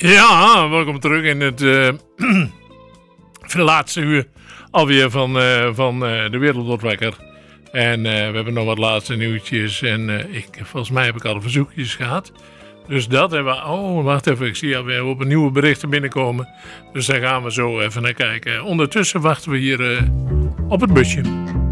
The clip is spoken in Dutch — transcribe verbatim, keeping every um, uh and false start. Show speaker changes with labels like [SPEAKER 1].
[SPEAKER 1] Ja, welkom terug in het uh, laatste uur alweer van, uh, van uh, de Wereldwekker. En uh, we hebben nog wat laatste nieuwtjes en uh, ik, volgens mij heb ik al verzoekjes gehad. Dus dat hebben we... Oh, wacht even, ik zie alweer op een nieuwe berichten binnenkomen. Dus daar gaan we zo even naar kijken. Ondertussen wachten we hier uh, op het busje.